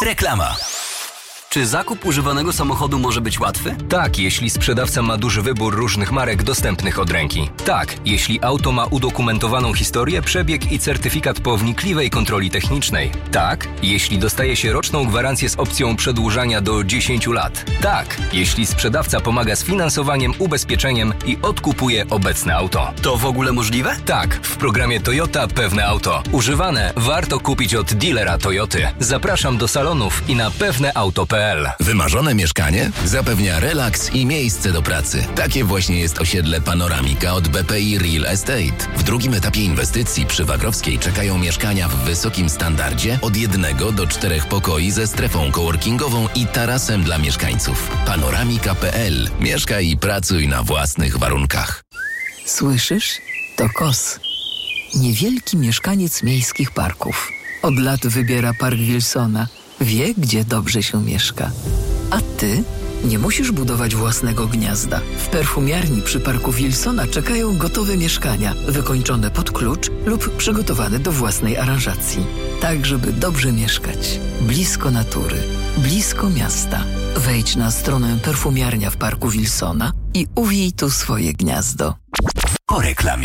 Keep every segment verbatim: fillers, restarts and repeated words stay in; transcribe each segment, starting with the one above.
Reklama. Czy zakup używanego samochodu może być łatwy? Tak, jeśli sprzedawca ma duży wybór różnych marek dostępnych od ręki. Tak, jeśli auto ma udokumentowaną historię, przebieg i certyfikat po wnikliwej kontroli technicznej. Tak, jeśli dostaje się roczną gwarancję z opcją przedłużania do dziesięciu lat. Tak, jeśli sprzedawca pomaga z finansowaniem, ubezpieczeniem i odkupuje obecne auto. To w ogóle możliwe? Tak, w programie Toyota Pewne Auto. Używane warto kupić od dealera Toyoty. Zapraszam do salonów i na pewne auto kropka p l. Wymarzone mieszkanie zapewnia relaks i miejsce do pracy. Takie właśnie jest osiedle Panoramika od B P I Real Estate. W drugim etapie inwestycji przy Wagrowskiej czekają mieszkania w wysokim standardzie od jednego do czterech pokoi ze strefą coworkingową i tarasem dla mieszkańców. Panoramika kropka p l. Mieszkaj i pracuj na własnych warunkach. Słyszysz? To Kos. Niewielki mieszkaniec miejskich parków. Od lat wybiera Park Wilsona. Wie, gdzie dobrze się mieszka. A ty nie musisz budować własnego gniazda. W perfumiarni przy Parku Wilsona czekają gotowe mieszkania, wykończone pod klucz lub przygotowane do własnej aranżacji. Tak, żeby dobrze mieszkać. Blisko natury. Blisko miasta. Wejdź na stronę Perfumiarnia w Parku Wilsona i uwij tu swoje gniazdo. Po reklamie.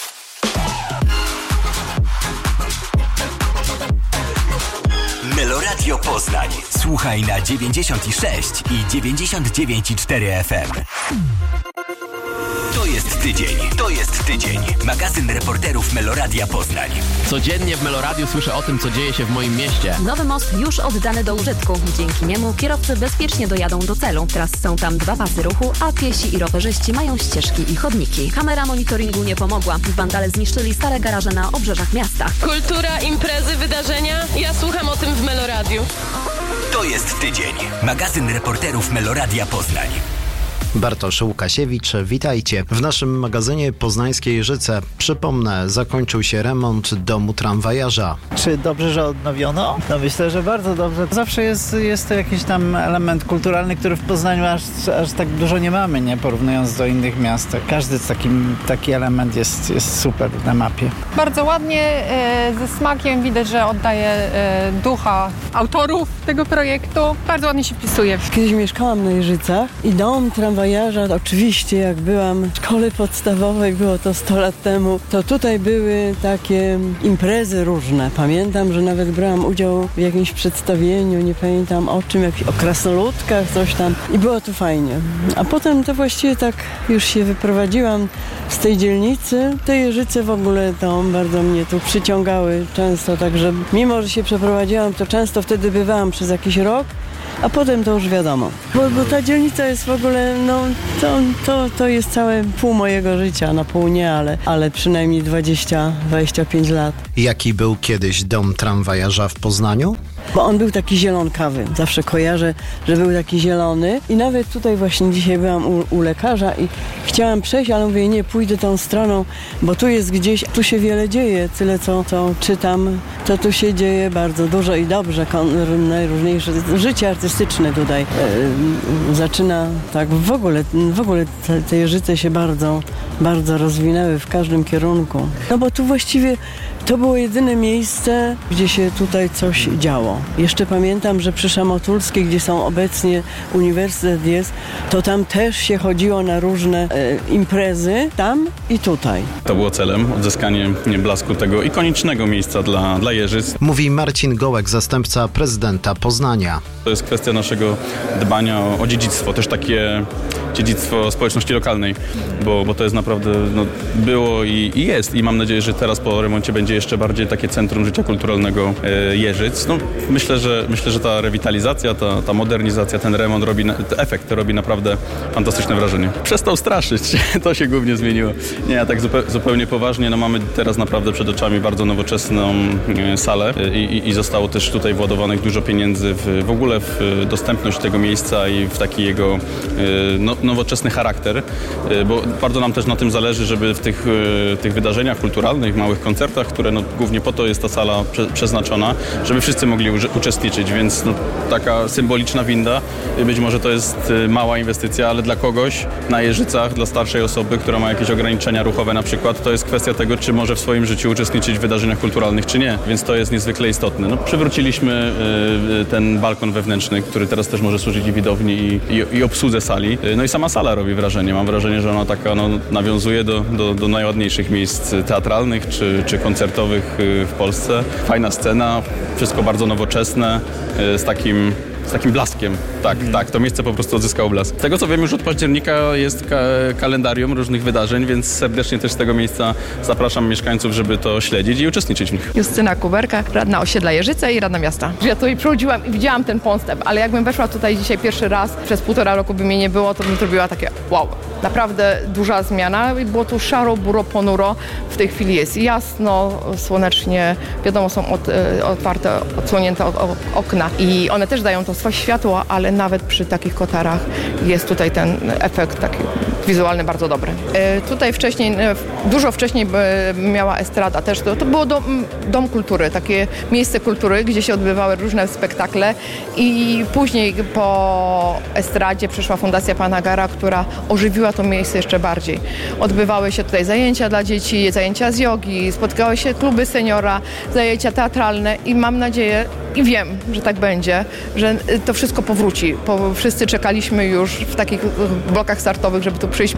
Meloradio Poznań. Słuchaj na dziewięćdziesiąt sześć i dziewięćdziesiąt dziewięć i cztery F M. To jest tydzień. To jest tydzień. Magazyn reporterów Meloradia Poznań. Codziennie w Meloradiu słyszę o tym, co dzieje się w moim mieście. Nowy most już oddany do użytku. Dzięki niemu kierowcy bezpiecznie dojadą do celu. Teraz są tam dwa pasy ruchu, a piesi i rowerzyści mają ścieżki i chodniki. Kamera monitoringu nie pomogła. Wandale zniszczyli stare garaże na obrzeżach miasta. Kultura, imprezy, wydarzenia. Ja słucham o tym w Meloradiu. To jest tydzień. Magazyn reporterów Meloradia Poznań. Bartosz Łukasiewicz, witajcie. W naszym magazynie Poznańskie Jeżyce, przypomnę, zakończył się remont domu tramwajarza. Czy dobrze, że odnowiono? No myślę, że bardzo dobrze. Zawsze jest, jest to jakiś tam element kulturalny, który w Poznaniu aż, aż tak dużo nie mamy, nie porównując do innych miast. Każdy takim, taki element jest, jest super na mapie. Bardzo ładnie, ze smakiem, widać, że oddaje ducha autorów tego projektu. Bardzo ładnie się wpisuje. Kiedyś mieszkałam na Jeżycach i dom tramwajarza, oczywiście jak byłam w szkole podstawowej, było to sto lat temu, to tutaj były takie imprezy różne. Pamiętam, że nawet brałam udział w jakimś przedstawieniu, nie pamiętam o czym, jak, o krasnoludkach, coś tam i było tu fajnie. A potem to właściwie tak już się wyprowadziłam z tej dzielnicy. Te Jeżyce w ogóle to bardzo mnie tu przyciągały często, także mimo, że się przeprowadziłam, to często wtedy bywałam przez jakiś rok, a potem to już wiadomo. Bo, bo ta dzielnica jest w ogóle, no to, to, to jest całe pół mojego życia, na pół nie, ale, ale przynajmniej dwadzieścia do dwudziestu pięciu lat. Jaki był kiedyś dom tramwajarza w Poznaniu? Bo on był taki zielonkawy. Zawsze kojarzę, że był taki zielony. I nawet tutaj właśnie dzisiaj byłam u, u lekarza i chciałam przejść, ale mówię, nie, pójdę tą stroną, bo tu jest gdzieś, tu się wiele dzieje. Tyle, co, co czytam, to tu się dzieje bardzo dużo i dobrze. Kon, najróżniejsze życie artystyczne tutaj e, zaczyna tak w ogóle, w ogóle te, te Jeżyce się bardzo, bardzo rozwinęły w każdym kierunku. No bo tu właściwie to było jedyne miejsce, gdzie się tutaj coś działo. Jeszcze pamiętam, że przy Szamotulskiej, gdzie są obecnie uniwersytet jest, to tam też się chodziło na różne e, imprezy, tam i tutaj. To było celem, odzyskanie blasku tego ikonicznego miejsca dla, dla Jeżyc. Mówi Marcin Gołek, zastępca prezydenta Poznania. To jest kwestia naszego dbania o, o dziedzictwo, też takie dziedzictwo społeczności lokalnej, bo, bo to jest naprawdę, no, było i, i jest i mam nadzieję, że teraz po remoncie będzie jeszcze bardziej takie centrum życia kulturalnego e, Jeżyc. No, myślę, że, myślę, że ta rewitalizacja, ta, ta modernizacja, ten remont robi, ten efekt robi naprawdę fantastyczne wrażenie. Przestał straszyć, to się głównie zmieniło. Nie, a tak zupe, zupełnie poważnie, no mamy teraz naprawdę przed oczami bardzo nowoczesną e, salę e, i, i zostało też tutaj władowanych dużo pieniędzy w, w ogóle w dostępność tego miejsca i w taki jego e, no, nowoczesny charakter, e, bo bardzo nam też na tym zależy, żeby w tych, e, tych wydarzeniach kulturalnych, małych koncertach, które kulturę, no głównie po to jest ta sala prze, przeznaczona, żeby wszyscy mogli uże, uczestniczyć, więc no, taka symboliczna winda, być może to jest mała inwestycja, ale dla kogoś na Jeżycach, dla starszej osoby, która ma jakieś ograniczenia ruchowe na przykład, to jest kwestia tego, czy może w swoim życiu uczestniczyć w wydarzeniach kulturalnych, czy nie, więc to jest niezwykle istotne. No, przywróciliśmy y, ten balkon wewnętrzny, który teraz też może służyć i widowni, i, i, i obsłudze sali. No i sama sala robi wrażenie. Mam wrażenie, że ona taka no, nawiązuje do, do, do najładniejszych miejsc teatralnych czy, czy koncertowych w Polsce. Fajna scena, wszystko bardzo nowoczesne, z takim z takim blaskiem. Tak, mm. tak, to miejsce po prostu odzyskało blask. Z tego co wiem, już od października jest ka- kalendarium różnych wydarzeń, więc serdecznie też z tego miejsca zapraszam mieszkańców, żeby to śledzić i uczestniczyć w nich. Justyna Kuberka, radna osiedla Jeżyce i radna miasta. Ja tutaj przychodziłam i widziałam ten postęp, ale jakbym weszła tutaj dzisiaj pierwszy raz, przez półtora roku by mnie nie było, to bym zrobiła takie wow. Naprawdę duża zmiana. Było tu szaro, buro, ponuro. W tej chwili jest jasno, słonecznie. Wiadomo, są od, otwarte, odsłonięte okna i one też dają to swoje światło, ale nawet przy takich kotarach jest tutaj ten efekt taki wizualny bardzo dobry. E, tutaj wcześniej, dużo wcześniej miała estrada też. To, to było dom, dom kultury, takie miejsce kultury, gdzie się odbywały różne spektakle i później po estradzie przyszła Fundacja Pana Gara, która ożywiła to miejsce jeszcze bardziej. Odbywały się tutaj zajęcia dla dzieci, zajęcia z jogi, spotkały się kluby seniora, zajęcia teatralne i mam nadzieję i wiem, że tak będzie, że to wszystko powróci. Po, wszyscy czekaliśmy już w takich blokach startowych, żeby tu przyjść,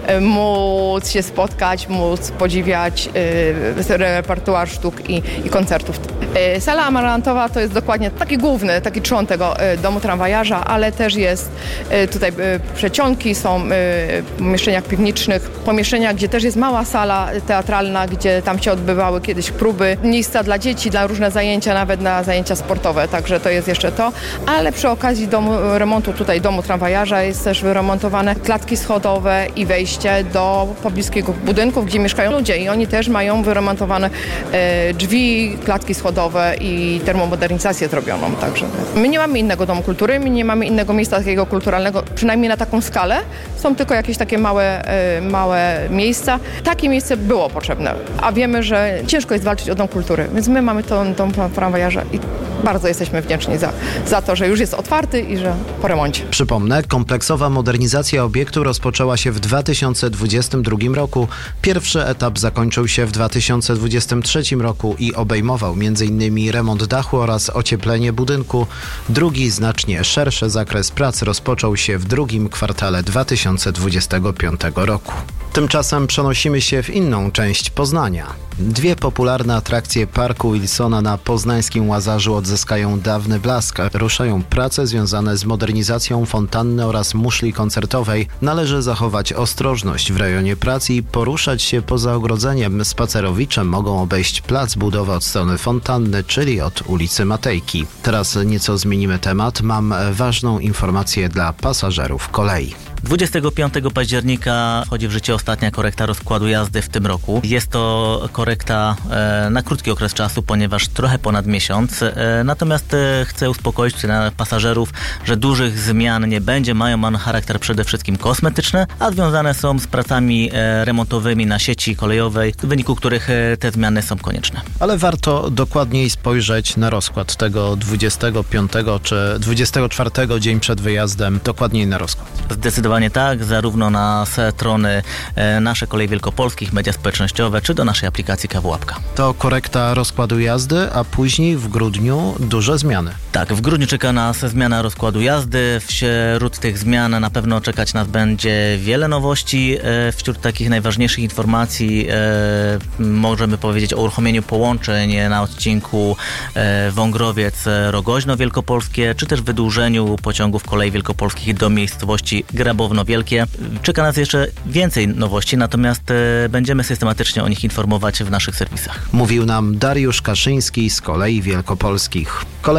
móc się spotkać, móc podziwiać y, repertuar sztuk i, i koncertów. Y, sala amarantowa to jest dokładnie taki główny, taki trzon tego y, domu tramwajarza, ale też jest y, tutaj y, przecionki, są y, w pomieszczeniach piwniczych, pomieszczeniach, gdzie też jest mała sala teatralna, gdzie tam się odbywały kiedyś próby, miejsca dla dzieci, dla różne zajęcia, nawet na zajęcia sportowe, także to jest jeszcze to, ale przy okazji domu, remontu tutaj domu tramwajarza jest też wyremontowane klatki schodowe i wejście do pobliskich budynków, gdzie mieszkają ludzie i oni też mają wyremontowane e, drzwi, klatki schodowe i termomodernizację zrobioną, także my nie mamy innego domu kultury, my nie mamy innego miejsca takiego kulturalnego, przynajmniej na taką skalę, są tylko jakieś takie małe, e, małe miejsca. Takie miejsce było potrzebne, a wiemy, że ciężko jest walczyć o dom kultury, więc my mamy ten dom tramwajarza i bardzo jesteśmy wdzięczni za, za to, że już jest otwarty i że po remoncie. Przypomnę, kompleksowa modernizacja obiektu rozpoczęła się w dwa tysiące dwudziestym drugim roku. Pierwszy etap zakończył się w dwa tysiące dwudziestym trzecim roku i obejmował między innymi remont dachu oraz ocieplenie budynku. Drugi, znacznie szerszy zakres prac rozpoczął się w drugim kwartale dwa tysiące dwudziestego piątego roku. Tymczasem przenosimy się w inną część Poznania. Dwie popularne atrakcje Parku Wilsona na poznańskim Łazarzu odzyskają dawny blask. Ruszają prace związane z modernizacją fontanny oraz muszli koncertowej. Należy zachować ostrożność w rejonie prac i poruszać się poza ogrodzeniem. Spacerowicze mogą obejść plac budowy od strony fontanny, czyli od ulicy Matejki. Teraz nieco zmienimy temat. Mam ważną informację dla pasażerów kolei. dwudziestego piątego października wchodzi w życie ostatnia korekta rozkładu jazdy w tym roku. Jest to korekta e, na krótki okres czasu, ponieważ trochę ponad miesiąc. E, natomiast e, chcę uspokoić pasażerów, że dużych zmian nie będzie. Mają one charakter przede wszystkim kosmetyczny, a związane są z pracami e, remontowymi na sieci kolejowej, w wyniku których e, te zmiany są konieczne. Ale warto dokładniej spojrzeć na rozkład tego dwudziestego piątego czy dwudziestego czwartego dzień przed wyjazdem. Dokładniej na rozkład. Zdecydowanie tak, zarówno na strony e, nasze Kolei Wielkopolskich, media społecznościowe, czy do naszej aplikacji K W Łapka. To korekta rozkładu jazdy, a później w grudniu duże zmiany. Tak, w grudniu czeka nas zmiana rozkładu jazdy. Wśród tych zmian na pewno czekać nas będzie wiele nowości. E, wśród takich najważniejszych informacji e, możemy powiedzieć o uruchomieniu połączeń na odcinku e, Wągrowiec-Rogoźno Wielkopolskie, czy też wydłużeniu pociągów Kolei Wielkopolskich do miejscowości Grabowno Wielkie. Czeka nas jeszcze więcej nowości, natomiast e, będziemy systematycznie o nich informować w naszych serwisach. Mówił nam Dariusz Kaszyński z Kolei Wielkopolskich. Kolejny temat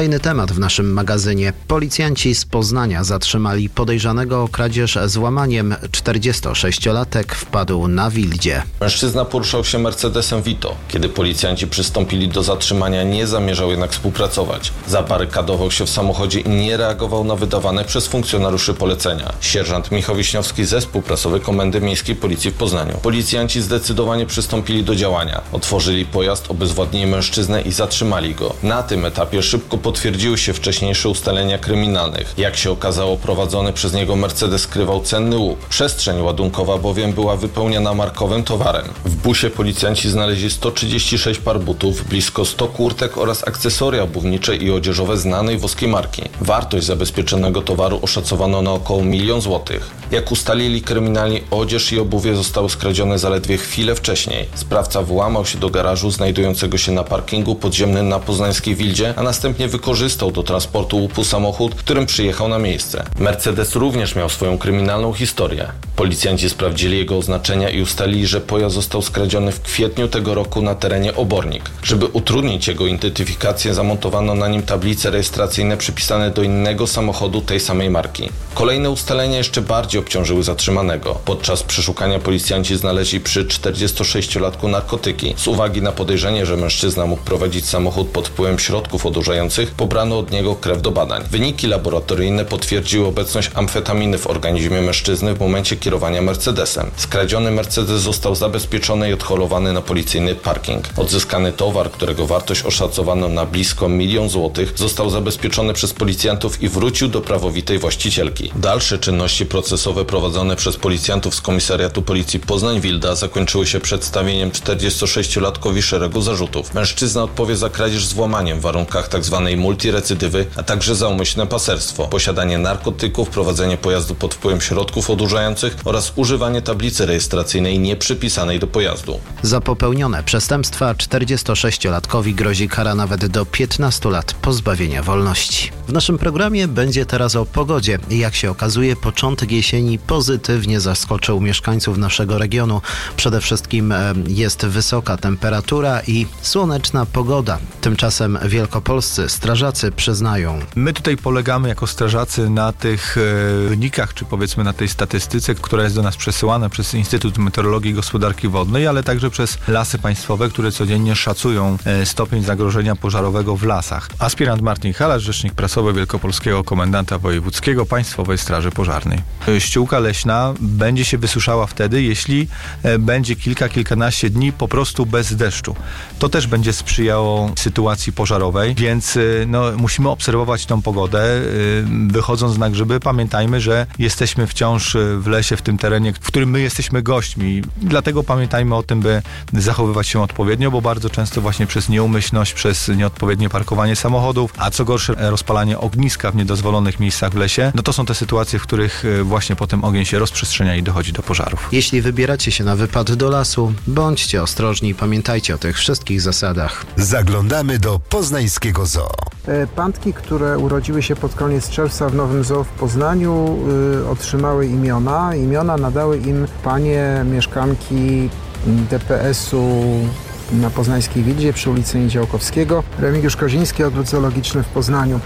temat w naszym magazynie. Policjanci z Poznania zatrzymali podejrzanego o kradzież z łamaniem. czterdziestosześciolatek wpadł na Wildzie. Mężczyzna poruszał się Mercedesem Vito. Kiedy policjanci przystąpili do zatrzymania, nie zamierzał jednak współpracować. Zabarykadował się w samochodzie i nie reagował na wydawane przez funkcjonariuszy polecenia. Sierżant Michał Wiśniowski, zespół prasowy Komendy Miejskiej Policji w Poznaniu. Policjanci zdecydowanie przystąpili do działania. Otworzyli pojazd, obezwładnili mężczyznę i zatrzymali go. Na tym etapie szybko potwierdziły się wcześniejsze ustalenia kryminalnych. Jak się okazało, prowadzony przez niego Mercedes skrywał cenny łup. Przestrzeń ładunkowa bowiem była wypełniona markowym towarem. W busie policjanci znaleźli sto trzydzieści sześć par butów, blisko sto kurtek oraz akcesoria obuwnicze i odzieżowe znanej włoskiej marki. Wartość zabezpieczonego towaru oszacowano na około milion złotych. Jak ustalili kryminalni, odzież i obuwie zostały skradzione zaledwie chwilę wcześniej. Sprawca włamał się do garażu znajdującego się na parkingu podziemnym na poznańskiej Wildzie, a następnie wykorzystał do transportu łupu samochód, którym przyjechał na miejsce. Mercedes również miał swoją kryminalną historię. Policjanci sprawdzili jego oznaczenia i ustalili, że pojazd został skradziony w kwietniu tego roku na terenie Obornik. Żeby utrudnić jego identyfikację, zamontowano na nim tablice rejestracyjne przypisane do innego samochodu tej samej marki. Kolejne ustalenia jeszcze bardziej obciążyły zatrzymanego. Podczas przeszukania policjanci znaleźli przy czterdziestosześciolatku narkotyki. Z uwagi na podejrzenie, że mężczyzna mógł prowadzić samochód pod wpływem środków odurzających, pobrano od niego krew do badań. Wyniki laboratoryjne potwierdziły obecność amfetaminy w organizmie mężczyzny w momencie kierowania Mercedesem. Skradziony Mercedes został zabezpieczony i odholowany na policyjny parking. Odzyskany towar, którego wartość oszacowano na blisko milion złotych, został zabezpieczony przez policjantów i wrócił do prawowitej właścicielki. Dalsze czynności procesowe prowadzone przez policjantów z Komisariatu Policji Poznań-Wilda zakończyły się przedstawieniem czterdziestosześciolatkowi szeregu zarzutów. Mężczyzna odpowie za kradzież z włamaniem w warunkach tzw. multirecydywy, a także za umyślne paserstwo, posiadanie narkotyków, prowadzenie pojazdu pod wpływem środków odurzających oraz używanie tablicy rejestracyjnej nieprzypisanej do pojazdu. Za popełnione przestępstwa czterdziestosześciolatkowi grozi kara nawet do piętnastu lat pozbawienia wolności. W naszym programie będzie teraz o pogodzie. Jak się okazuje, początek jesieni pozytywnie zaskoczył mieszkańców naszego regionu. Przede wszystkim jest wysoka temperatura i słoneczna pogoda. Tymczasem wielkopolscy strażacy przyznają: my tutaj polegamy jako strażacy na tych e, wynikach, czy powiedzmy na tej statystyce, która jest do nas przesyłana przez Instytut Meteorologii i Gospodarki Wodnej, ale także przez Lasy Państwowe, które codziennie szacują e, stopień zagrożenia pożarowego w lasach. Aspirant Martin Halasz, rzecznik prasowy Wielkopolskiego Komendanta Wojewódzkiego Państwowej Straży Pożarnej. Ściółka leśna będzie się wysuszała wtedy, jeśli e, będzie kilka, kilkanaście dni po prostu bez deszczu. To też będzie sprzyjało sytuacji pożarowej, więc e, no, musimy obserwować tą pogodę. E, wychodząc na grzyby, pamiętajmy, że jesteśmy wciąż w lesie, w tym terenie, w którym my jesteśmy gośćmi. Dlatego pamiętajmy o tym, by zachowywać się odpowiednio, bo bardzo często właśnie przez nieumyślność, przez nieodpowiednie parkowanie samochodów, a co gorsze rozpalanie ogniska w niedozwolonych miejscach w lesie, no to są te sytuacje, w których właśnie potem ogień się rozprzestrzenia i dochodzi do pożarów. Jeśli wybieracie się na wypad do lasu, bądźcie ostrożni i pamiętajcie o tych wszystkich zasadach. Zaglądamy do poznańskiego zoo. Pantki, które urodziły się pod koniec czerwca w Nowym Zoo w Poznaniu, y, otrzymały imiona. Imiona nadały im panie mieszkanki D P S-u na Poznańskiej Wildzie przy ulicy Niedziałkowskiego. Remigiusz Koziński, Ogród Zoologiczny w Poznaniu.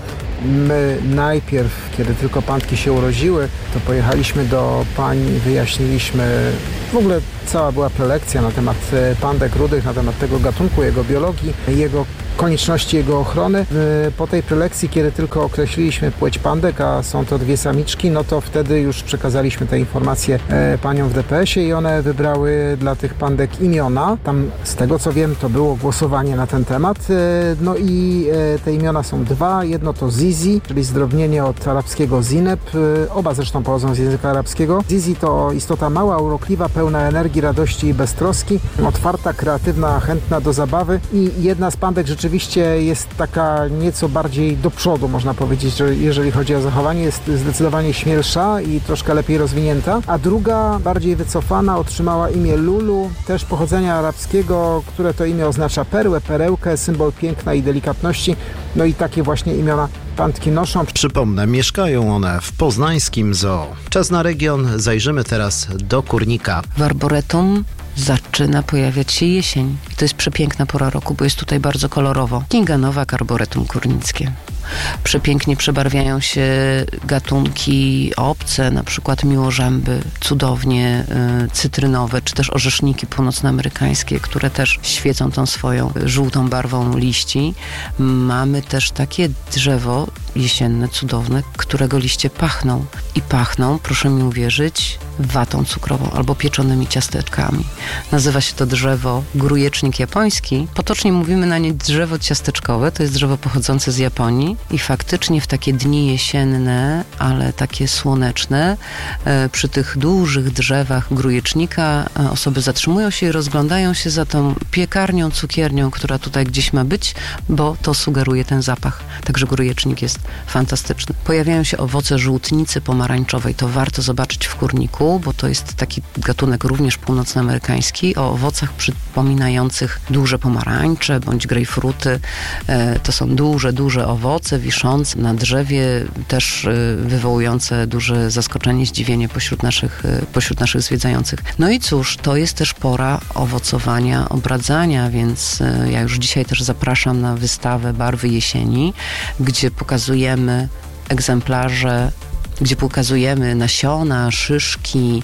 My najpierw, kiedy tylko pantki się urodziły, to pojechaliśmy do pań, wyjaśniliśmy, w ogóle cała była prelekcja na temat pandek rudych, na temat tego gatunku, jego biologii, jego konieczności jego ochrony. Po tej prelekcji, kiedy tylko określiliśmy płeć pandek, a są to dwie samiczki, no to wtedy już przekazaliśmy te informacje paniom w D P S-ie i one wybrały dla tych pandek imiona. Tam, z tego co wiem, to było głosowanie na ten temat. No i te imiona są dwa. Jedno to Zizi, czyli zdrobnienie od arabskiego Zineb. Oba zresztą pochodzą z języka arabskiego. Zizi to istota mała, urokliwa, pełna energii, radości i beztroski. Otwarta, kreatywna, chętna do zabawy. I jedna z pandek rzeczywiście jest taka nieco bardziej do przodu, można powiedzieć, że jeżeli chodzi o zachowanie, jest zdecydowanie śmielsza i troszkę lepiej rozwinięta, a druga, bardziej wycofana, otrzymała imię Lulu, też pochodzenia arabskiego, które to imię oznacza perłę, perełkę, symbol piękna i delikatności, no i takie właśnie imiona pantki noszą. Przypomnę, mieszkają one w poznańskim zoo. Czas na region, zajrzymy teraz do Kurnika. W Arboretum zaczyna pojawiać się jesień. I to jest przepiękna pora roku, bo jest tutaj bardzo kolorowo. Kinga Nowak, Arboretum Kurnickie. Przepięknie przebarwiają się gatunki obce, na przykład miłożęby, cudownie y, cytrynowe, czy też orzeszniki północnoamerykańskie, które też świecą tą swoją żółtą barwą liści. Mamy też takie drzewo jesienne, cudowne, którego liście pachną. I pachną, proszę mi uwierzyć, watą cukrową albo pieczonymi ciasteczkami. Nazywa się to drzewo grujecznik japoński. Potocznie mówimy na nie drzewo ciasteczkowe. To jest drzewo pochodzące z Japonii i faktycznie w takie dni jesienne, ale takie słoneczne, e, przy tych dużych drzewach grujecznika e, osoby zatrzymują się i rozglądają się za tą piekarnią, cukiernią, która tutaj gdzieś ma być, bo to sugeruje ten zapach. Także grujecznik jest fantastyczny. Pojawiają się owoce żółtnicy pomarańczowej. To warto zobaczyć w kurniku, bo to jest taki gatunek również północnoamerykański o owocach przypominających duże pomarańcze bądź grejpfruty. E, to są duże, duże owoce wiszące na drzewie, też e, wywołujące duże zaskoczenie, zdziwienie pośród naszych, e, pośród naszych zwiedzających. No i cóż, to jest też pora owocowania, obradzania, więc e, ja już dzisiaj też zapraszam na wystawę Barwy jesieni, gdzie pokazujemy egzemplarze, gdzie pokazujemy nasiona, szyszki,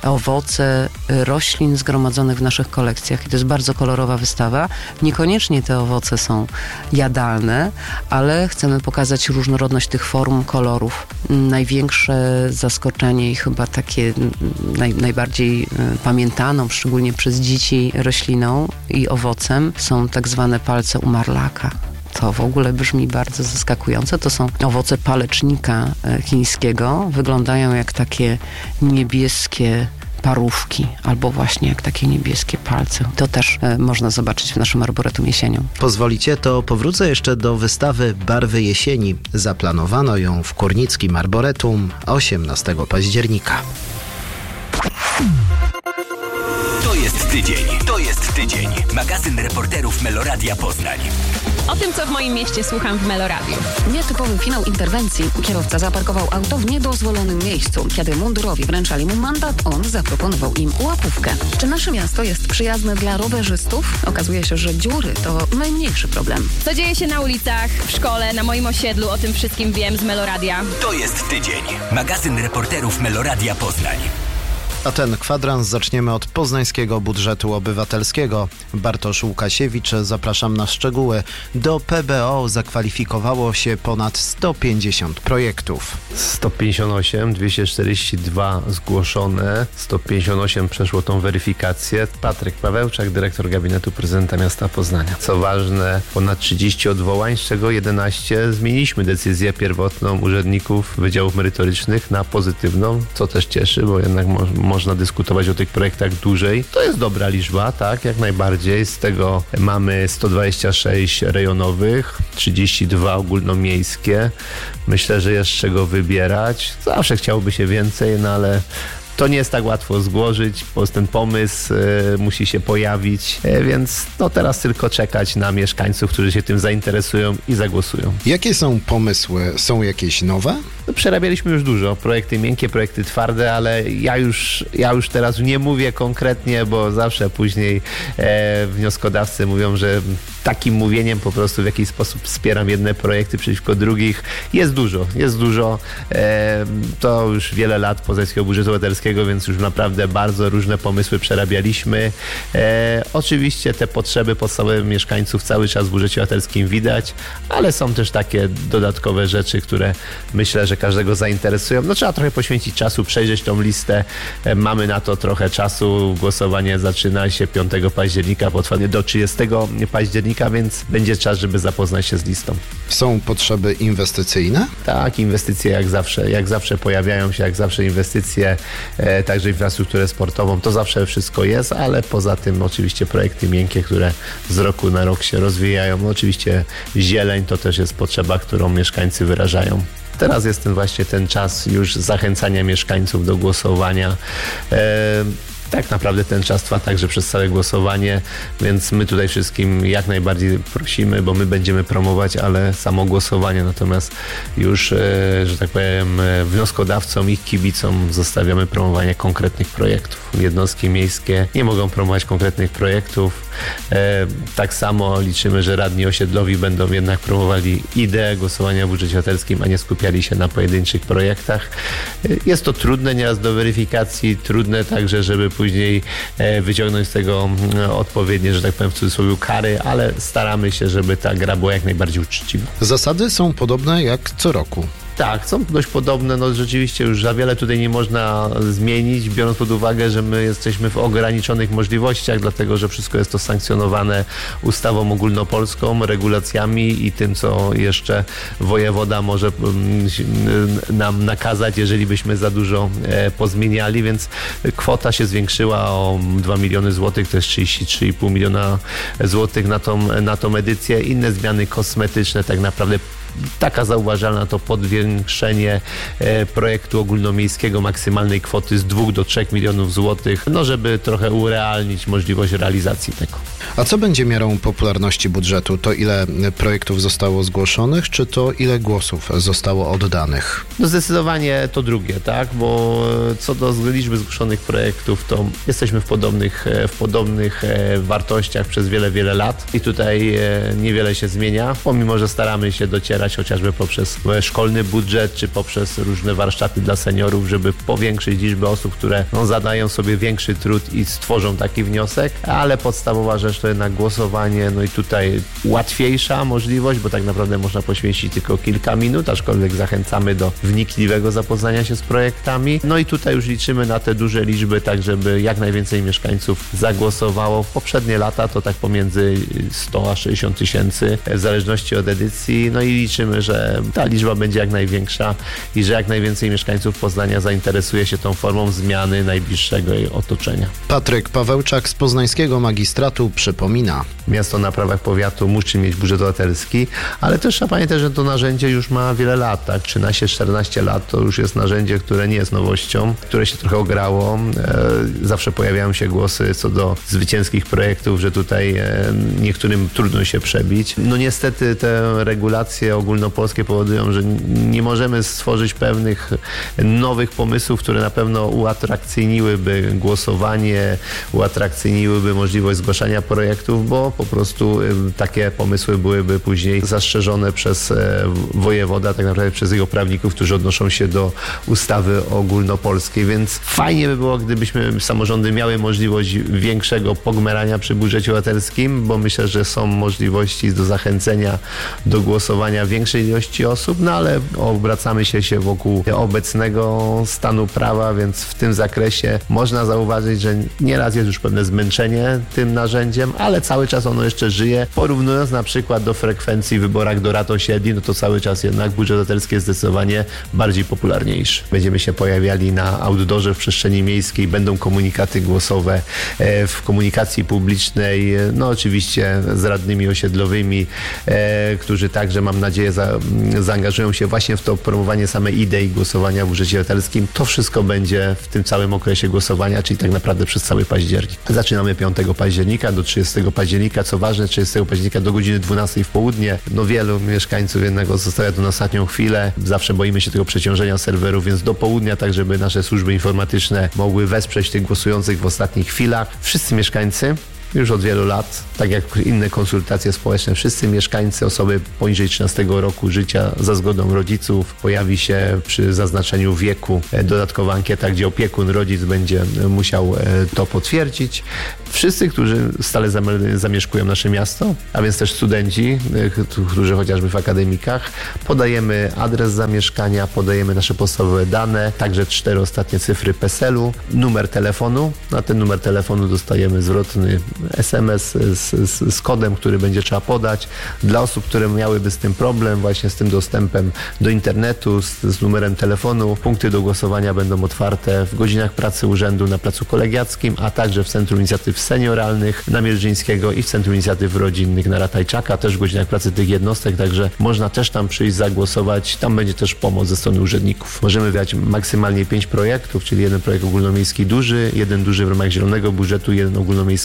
owoce roślin zgromadzonych w naszych kolekcjach. I to jest bardzo kolorowa wystawa. Niekoniecznie te owoce są jadalne, ale chcemy pokazać różnorodność tych form, kolorów. Największe zaskoczenie i chyba takie naj, najbardziej pamiętaną, szczególnie przez dzieci, rośliną i owocem są tak zwane palce umarlaka. To w ogóle brzmi bardzo zaskakująco. To są owoce palecznika chińskiego. Wyglądają jak takie niebieskie parówki, albo właśnie jak takie niebieskie palce. To też e, można zobaczyć w naszym arboretum jesienią. Pozwolicie, to powrócę jeszcze do wystawy Barwy jesieni. Zaplanowano ją w Kurnickim Arboretum osiemnastego października. To jest tydzień. To jest tydzień. Magazyn reporterów Meloradia Poznań. O tym, co w moim mieście słucham w Meloradiu. Nietypowy finał interwencji. Kierowca zaparkował auto w niedozwolonym miejscu. Kiedy mundurowi wręczali mu mandat, on zaproponował im łapówkę. Czy nasze miasto jest przyjazne dla rowerzystów? Okazuje się, że dziury to najmniejszy problem. Co dzieje się na ulicach, w szkole, na moim osiedlu, o tym wszystkim wiem z Meloradia. To jest tydzień. Magazyn reporterów Meloradia Poznań. A ten kwadrans zaczniemy od poznańskiego budżetu obywatelskiego. Bartosz Łukasiewicz, zapraszam na szczegóły. Do P B O zakwalifikowało się ponad sto pięćdziesiąt projektów. sto pięćdziesiąt osiem, dwieście czterdzieści dwa zgłoszone, sto pięćdziesiąt osiem przeszło tą weryfikację. Patryk Pawełczak, dyrektor gabinetu prezydenta miasta Poznania. Co ważne, ponad trzydzieści odwołań, z czego jedenaście zmieniliśmy decyzję pierwotną urzędników wydziałów merytorycznych na pozytywną, co też cieszy, bo jednak mo- można dyskutować o tych projektach dłużej. To jest dobra liczba, tak, jak najbardziej. Z tego mamy sto dwadzieścia sześć rejonowych, trzydzieści dwa ogólnomiejskie. Myślę, że jest z czego wybierać. Zawsze chciałoby się więcej, no ale to nie jest tak łatwo złożyć, bo ten pomysł y, musi się pojawić, y, więc no teraz tylko czekać na mieszkańców, którzy się tym zainteresują i zagłosują. Jakie są pomysły? Są jakieś nowe? No, przerabialiśmy już dużo, projekty miękkie, projekty twarde, ale ja już, ja już teraz nie mówię konkretnie, bo zawsze później e, wnioskodawcy mówią, że takim mówieniem po prostu w jakiś sposób wspieram jedne projekty przeciwko drugich. Jest dużo, jest dużo. E, to już wiele lat poznańskiego budżetu obywatelskiego, więc już naprawdę bardzo różne pomysły przerabialiśmy. E, oczywiście te potrzeby podstawowe mieszkańców cały czas w budżecie obywatelskim widać, ale są też takie dodatkowe rzeczy, które myślę, że każdego zainteresują. No trzeba trochę poświęcić czasu, przejrzeć tą listę. E, mamy na to trochę czasu. Głosowanie zaczyna się piątego października, potrwa do trzydziestego października, więc będzie czas, żeby zapoznać się z listą. Są potrzeby inwestycyjne? Tak, inwestycje jak zawsze, jak zawsze pojawiają się, jak zawsze inwestycje, e, także infrastrukturę sportową, to zawsze wszystko jest, ale poza tym oczywiście projekty miękkie, które z roku na rok się rozwijają. No, oczywiście zieleń to też jest potrzeba, którą mieszkańcy wyrażają. Teraz jest ten właśnie ten czas już zachęcania mieszkańców do głosowania. E, Tak naprawdę ten czas trwa także przez całe głosowanie, więc my tutaj wszystkim jak najbardziej prosimy, bo my będziemy promować, ale samo głosowanie, natomiast już, że tak powiem, wnioskodawcom i kibicom zostawiamy promowanie konkretnych projektów. Jednostki miejskie nie mogą promować konkretnych projektów. Tak samo liczymy, że radni osiedlowi będą jednak promowali ideę głosowania w budżecie obywatelskim, a nie skupiali się na pojedynczych projektach. Jest to trudne nieraz do weryfikacji, trudne także, żeby później wyciągnąć z tego odpowiednie, że tak powiem w cudzysłowie, kary, ale staramy się, żeby ta gra była jak najbardziej uczciwa. Zasady są podobne jak co roku. Tak, są dość podobne, no rzeczywiście już za wiele tutaj nie można zmienić, biorąc pod uwagę, że my jesteśmy w ograniczonych możliwościach, dlatego że wszystko jest to sankcjonowane ustawą ogólnopolską, regulacjami i tym, co jeszcze wojewoda może nam nakazać, jeżeli byśmy za dużo pozmieniali, więc kwota się zwiększyła o dwa miliony złotych, to jest trzydzieści trzy i pół miliona złotych na tą, na tą edycję. Inne zmiany kosmetyczne tak naprawdę. Taka zauważalna to podwiększenie e, projektu ogólnomiejskiego maksymalnej kwoty z dwóch do trzech milionów złotych, no żeby trochę urealnić możliwość realizacji tego. A co będzie miarą popularności budżetu? To ile projektów zostało zgłoszonych, czy to ile głosów zostało oddanych? No zdecydowanie to drugie, tak, bo co do liczby zgłoszonych projektów, to jesteśmy w podobnych, w podobnych wartościach przez wiele, wiele lat i tutaj niewiele się zmienia, pomimo że staramy się docierać chociażby poprzez szkolny budżet, czy poprzez różne warsztaty dla seniorów, żeby powiększyć liczbę osób, które no, zadają sobie większy trud i stworzą taki wniosek, ale podstawowa rzecz to jednak głosowanie, no i tutaj łatwiejsza możliwość, bo tak naprawdę można poświęcić tylko kilka minut, aczkolwiek zachęcamy do wnikliwego zapoznania się z projektami. No i tutaj już liczymy na te duże liczby, tak żeby jak najwięcej mieszkańców zagłosowało. W poprzednie lata to tak pomiędzy sto a sześćdziesiąt tysięcy w zależności od edycji, no i liczymy, że ta liczba będzie jak największa i że jak najwięcej mieszkańców Poznania zainteresuje się tą formą zmiany najbliższego jej otoczenia. Patryk Pawełczak z poznańskiego magistratu przypomina. Miasto na prawach powiatu musi mieć budżet obywatelski, ale też trzeba pamiętać, że to narzędzie już ma wiele lat, tak? trzynaście czternaście lat to już jest narzędzie, które nie jest nowością, które się trochę ograło. E, zawsze pojawiają się głosy co do zwycięskich projektów, że tutaj e, niektórym trudno się przebić. No niestety te regulacje ogólnopolskie powodują, że nie możemy stworzyć pewnych nowych pomysłów, które na pewno uatrakcyjniłyby głosowanie, uatrakcyjniłyby możliwość zgłaszania projektów, bo po prostu takie pomysły byłyby później zastrzeżone przez wojewoda, tak naprawdę przez jego prawników, którzy odnoszą się do ustawy ogólnopolskiej, więc fajnie by było, gdybyśmy samorządy miały możliwość większego pogmerania przy budżecie obywatelskim, bo myślę, że są możliwości do zachęcenia do głosowania większej ilości osób, no ale obracamy się, się wokół obecnego stanu prawa, więc w tym zakresie można zauważyć, że nieraz jest już pewne zmęczenie tym narzędziem, ale cały czas ono jeszcze żyje. Porównując na przykład do frekwencji w wyborach do rad osiedli, no to cały czas jednak budżet obywatelski jest zdecydowanie bardziej popularniejszy. Będziemy się pojawiali na outdoorze w przestrzeni miejskiej, będą komunikaty głosowe w komunikacji publicznej, no oczywiście z radnymi osiedlowymi, którzy także, mam nadzieję, za, zaangażują się właśnie w to promowanie samej idei głosowania w budżecie obywatelskim. To wszystko będzie w tym całym okresie głosowania, czyli tak naprawdę przez cały październik. Zaczynamy piątego października do trzydziestego października. Co ważne, trzydziestego października do godziny dwunastej w południe. No wielu mieszkańców jednak zostawia to na ostatnią chwilę. Zawsze boimy się tego przeciążenia serwerów, więc do południa, tak żeby nasze służby informatyczne mogły wesprzeć tych głosujących w ostatnich chwilach. Wszyscy mieszkańcy już od wielu lat, tak jak inne konsultacje społeczne, wszyscy mieszkańcy, osoby poniżej trzynastego roku życia za zgodą rodziców, pojawi się przy zaznaczeniu wieku dodatkowa ankieta, gdzie opiekun, rodzic będzie musiał to potwierdzić. Wszyscy, którzy stale zamieszkują nasze miasto, a więc też studenci, którzy chociażby w akademikach, podajemy adres zamieszkania, podajemy nasze podstawowe dane, także cztery ostatnie cyfry PESEL-u, numer telefonu. Na ten numer telefonu dostajemy zwrotny es em es z, z, z kodem, który będzie trzeba podać. Dla osób, które miałyby z tym problem, właśnie z tym dostępem do internetu, z, z numerem telefonu, punkty do głosowania będą otwarte w godzinach pracy urzędu na Placu Kolegiackim, a także w Centrum Inicjatyw Senioralnych na Mierzyńskiego i w Centrum Inicjatyw Rodzinnych na Ratajczaka, też w godzinach pracy tych jednostek, także można też tam przyjść, zagłosować. Tam będzie też pomoc ze strony urzędników. Możemy wydać maksymalnie pięć projektów, czyli jeden projekt ogólnomiejski duży, jeden duży w ramach zielonego budżetu, jeden ogólnomiejski mały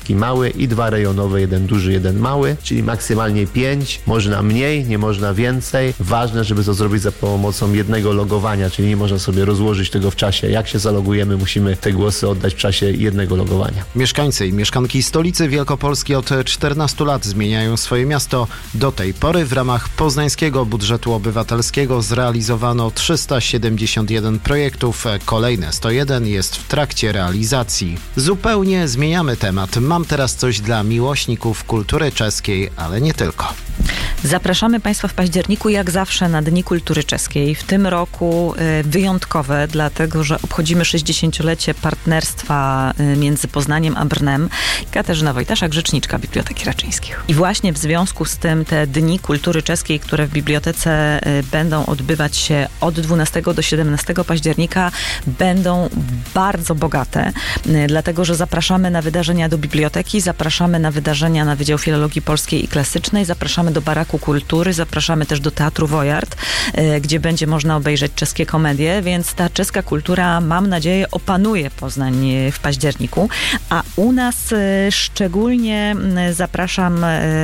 małe i dwa rejonowe, jeden duży, jeden mały, czyli maksymalnie pięć, można mniej, nie można więcej. Ważne, żeby to zrobić za pomocą jednego logowania, czyli nie można sobie rozłożyć tego w czasie. Jak się zalogujemy, musimy te głosy oddać w czasie jednego logowania. Mieszkańcy i mieszkanki stolicy Wielkopolski od czternastu lat zmieniają swoje miasto. Do tej pory w ramach poznańskiego budżetu obywatelskiego zrealizowano trzysta siedemdziesiąt jeden projektów. Kolejne sto jeden jest w trakcie realizacji. Zupełnie zmieniamy temat. Mam teraz coś dla miłośników kultury czeskiej, ale nie tylko. Zapraszamy Państwa w październiku jak zawsze na Dni Kultury Czeskiej. W tym roku wyjątkowe, dlatego że obchodzimy sześćdziesięciolecie partnerstwa między Poznaniem a Brnem. Katarzyna Wojtaszak, rzeczniczka Biblioteki Raczyńskich. I właśnie w związku z tym te Dni Kultury Czeskiej, które w bibliotece będą odbywać się od dwunastego do siedemnastego października, będą bardzo bogate, dlatego że zapraszamy na wydarzenia do biblioteki, zapraszamy na wydarzenia na Wydział Filologii Polskiej i Klasycznej, zapraszamy do Baraku Kultury, zapraszamy też do Teatru Wojart, gdzie będzie można obejrzeć czeskie komedie, więc ta czeska kultura, mam nadzieję, opanuje Poznań w październiku, a u nas szczególnie zapraszam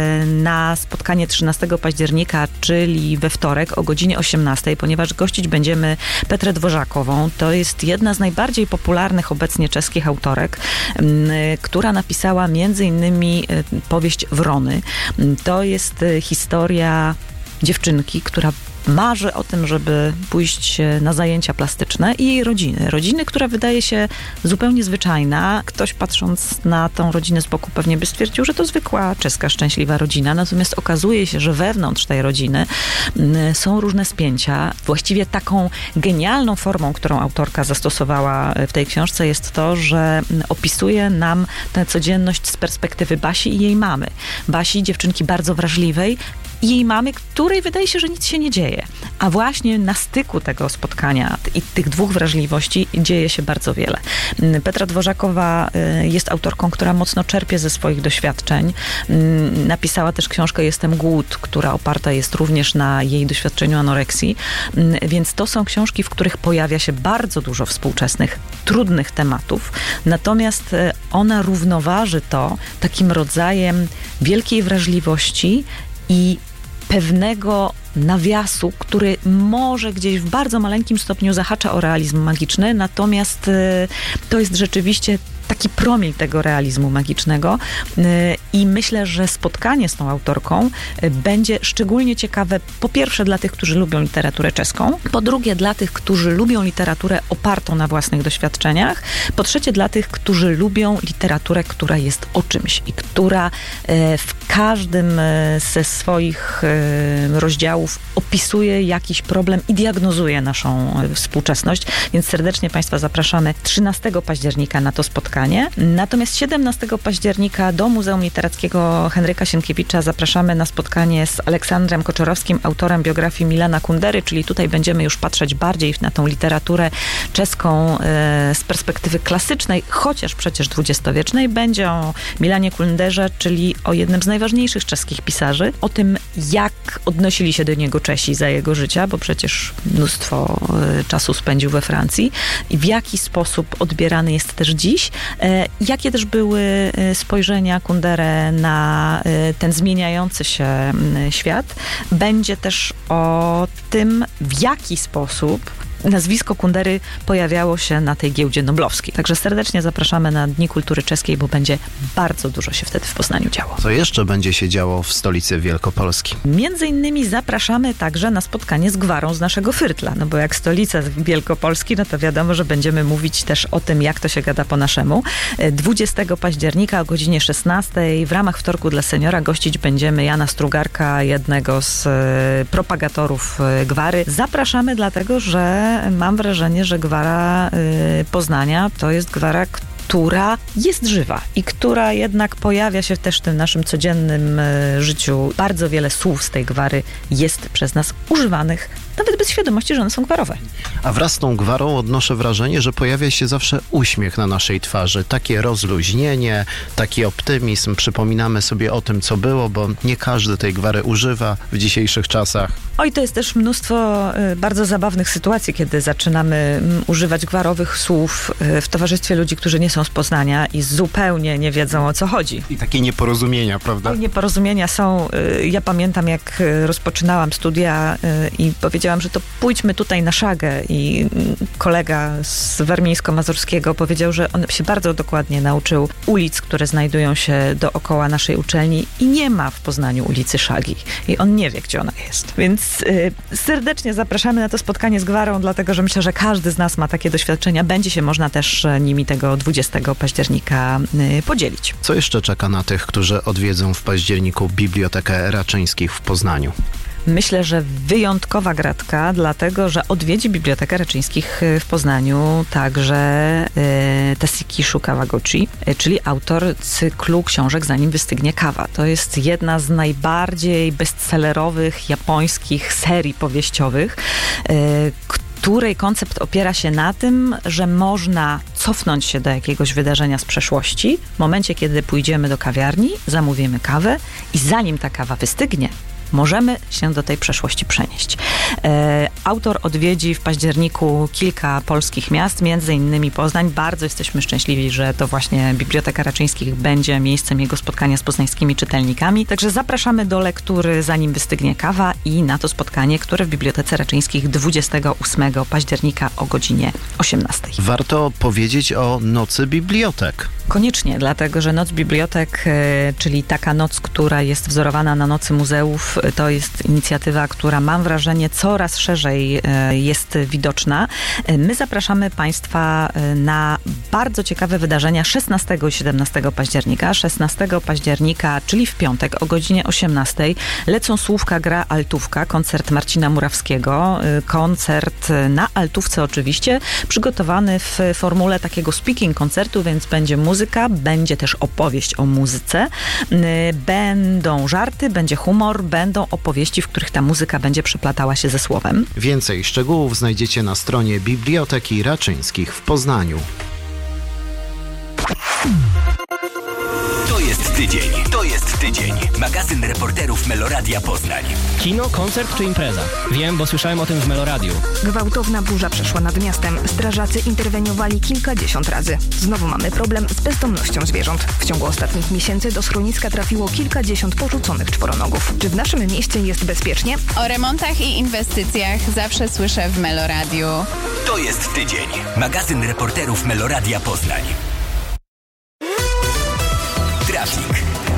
na spotkanie trzynastego października, czyli we wtorek o godzinie osiemnastej, ponieważ gościć będziemy Petrę Dworzakową. To jest jedna z najbardziej popularnych obecnie czeskich autorek, która napisała między innymi powieść Wrony. To jest historia dziewczynki, która marzy o tym, żeby pójść na zajęcia plastyczne i jej rodziny. Rodziny, która wydaje się zupełnie zwyczajna. Ktoś patrząc na tą rodzinę z boku pewnie by stwierdził, że to zwykła czeska szczęśliwa rodzina. Natomiast okazuje się, że wewnątrz tej rodziny są różne spięcia. Właściwie taką genialną formą, którą autorka zastosowała w tej książce, jest to, że opisuje nam tę codzienność z perspektywy Basi i jej mamy. Basi, dziewczynki bardzo wrażliwej, i jej mamy, której wydaje się, że nic się nie dzieje. A właśnie na styku tego spotkania i tych dwóch wrażliwości dzieje się bardzo wiele. Petra Dworzakowa jest autorką, która mocno czerpie ze swoich doświadczeń. Napisała też książkę Jestem głód, która oparta jest również na jej doświadczeniu anoreksji. Więc to są książki, w których pojawia się bardzo dużo współczesnych, trudnych tematów. Natomiast ona równoważy to takim rodzajem wielkiej wrażliwości i pewnego nawiasu, który może gdzieś w bardzo maleńkim stopniu zahacza o realizm magiczny, natomiast to jest rzeczywiście taki promień tego realizmu magicznego i myślę, że spotkanie z tą autorką będzie szczególnie ciekawe, po pierwsze dla tych, którzy lubią literaturę czeską, po drugie dla tych, którzy lubią literaturę opartą na własnych doświadczeniach, po trzecie dla tych, którzy lubią literaturę, która jest o czymś i która w każdym ze swoich rozdziałów opisuje jakiś problem i diagnozuje naszą współczesność, więc serdecznie Państwa zapraszamy trzynastego października na to spotkanie. Natomiast siedemnastego października do Muzeum Literackiego Henryka Sienkiewicza zapraszamy na spotkanie z Aleksandrem Koczorowskim, autorem biografii Milana Kundery, czyli tutaj będziemy już patrzeć bardziej na tą literaturę czeską e, z perspektywy klasycznej, chociaż przecież dwudziestowiecznej. Będzie o Milanie Kunderze, czyli o jednym z najważniejszych czeskich pisarzy, o tym, jak odnosili się do niego Czesi za jego życia, bo przecież mnóstwo e, czasu spędził we Francji i w jaki sposób odbierany jest też dziś. Jakie też były spojrzenia Kundery na ten zmieniający się świat. Będzie też o tym, w jaki sposób nazwisko Kundery pojawiało się na tej giełdzie noblowskiej. Także serdecznie zapraszamy na Dni Kultury Czeskiej, bo będzie bardzo dużo się wtedy w Poznaniu działo. Co jeszcze będzie się działo w stolicy Wielkopolski? Między innymi zapraszamy także na spotkanie z gwarą z naszego Fyrtla, no bo jak stolica Wielkopolski, no to wiadomo, że będziemy mówić też o tym, jak to się gada po naszemu. dwudziestego października o godzinie szesnastej w ramach Wtorku dla Seniora gościć będziemy Jana Strugarka, jednego z propagatorów gwary. Zapraszamy dlatego, że mam wrażenie, że gwara y, Poznania to jest gwara, która jest żywa i która jednak pojawia się też w tym naszym codziennym y, życiu. Bardzo wiele słów z tej gwary jest przez nas używanych nawet bez świadomości, że one są gwarowe. A wraz z tą gwarą odnoszę wrażenie, że pojawia się zawsze uśmiech na naszej twarzy. Takie rozluźnienie, taki optymizm. Przypominamy sobie o tym, co było, bo nie każdy tej gwary używa w dzisiejszych czasach. Oj, to jest też mnóstwo y, bardzo zabawnych sytuacji, kiedy zaczynamy y, używać gwarowych słów y, w towarzystwie ludzi, którzy nie są z Poznania i zupełnie nie wiedzą, o co chodzi. I takie nieporozumienia, prawda? Oj, nieporozumienia są. Y, ja pamiętam, jak y, rozpoczynałam studia y, i powiedziałam, że to pójdźmy tutaj na szagę i y, kolega z warmińsko-mazurskiego powiedział, że on się bardzo dokładnie nauczył ulic, które znajdują się dookoła naszej uczelni i nie ma w Poznaniu ulicy Szagi. I on nie wie, gdzie ona jest. Więc y, serdecznie zapraszamy na to spotkanie z gwarą, dlatego że myślę, że każdy z nas ma takie doświadczenia. Będzie się można też nimi tego dwudziestego października y, podzielić. Co jeszcze czeka na tych, którzy odwiedzą w październiku Bibliotekę Raczyńskich w Poznaniu? Myślę, że wyjątkowa gratka, dlatego że odwiedzi Bibliotekę Raczyńskich w Poznaniu także e, Tasuki Kawaguchi, e, czyli autor cyklu książek Zanim wystygnie kawa. To jest jedna z najbardziej bestsellerowych japońskich serii powieściowych, e, której koncept opiera się na tym, że można cofnąć się do jakiegoś wydarzenia z przeszłości, w momencie, kiedy pójdziemy do kawiarni, zamówimy kawę i zanim ta kawa wystygnie, możemy się do tej przeszłości przenieść. E, autor odwiedzi w październiku kilka polskich miast, między innymi Poznań. Bardzo jesteśmy szczęśliwi, że to właśnie Biblioteka Raczyńskich będzie miejscem jego spotkania z poznańskimi czytelnikami. Także zapraszamy do lektury Zanim wystygnie kawa i na to spotkanie, które w Bibliotece Raczyńskich dwudziestego ósmego października o godzinie osiemnastej. Warto powiedzieć o Nocy Bibliotek. Koniecznie, dlatego że Noc Bibliotek, czyli taka noc, która jest wzorowana na Nocy Muzeów, to jest inicjatywa, która mam wrażenie coraz szerzej jest widoczna. My zapraszamy Państwa na bardzo ciekawe wydarzenia szesnastego i siedemnastego października. szesnastego października, czyli w piątek o godzinie osiemnastej lecą Słówka gra altówka, koncert Marcina Murawskiego. Koncert na altówce oczywiście, przygotowany w formule takiego speaking koncertu, więc będzie muzyka, będzie też opowieść o muzyce, będą żarty, będzie humor, będą opowieści, w których ta muzyka będzie przeplatała się ze słowem. Więcej szczegółów znajdziecie na stronie Biblioteki Raczyńskich w Poznaniu. To jest tydzień. To jest tydzień. Magazyn reporterów Meloradia Poznań. Kino, koncert czy impreza? Wiem, bo słyszałem o tym w Meloradiu. Gwałtowna burza przeszła nad miastem. Strażacy interweniowali kilkadziesiąt razy. Znowu mamy problem z bezdomnością zwierząt. W ciągu ostatnich miesięcy do schroniska trafiło kilkadziesiąt porzuconych czworonogów. Czy w naszym mieście jest bezpiecznie? O remontach i inwestycjach zawsze słyszę w Meloradiu. To jest tydzień. Magazyn reporterów Meloradia Poznań.